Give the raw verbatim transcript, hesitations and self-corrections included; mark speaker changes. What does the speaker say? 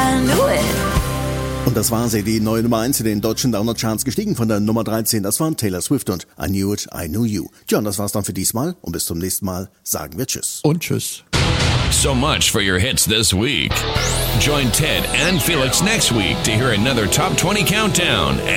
Speaker 1: I knew it.
Speaker 2: Und das war sie, die neue Nummer eins in den deutschen Download-Charts, gestiegen von der Nummer dreizehn. Das waren Taylor Swift und I Knew It, I Knew You. Tja, und das war's dann für diesmal. Und bis zum nächsten Mal sagen wir Tschüss.
Speaker 3: Und Tschüss.
Speaker 4: So much for your hits this week. Join Ted and Felix next week to hear another Top twenty Countdown.